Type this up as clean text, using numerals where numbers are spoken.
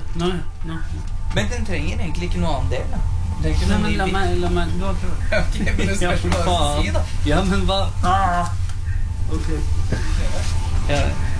Nei. Men den trenger egentlig ikke noe annen del, da. Nei, men la meg nå prøve. Ok, men det spørs hva du sier, da. Ja, men hva? Ok. Ja.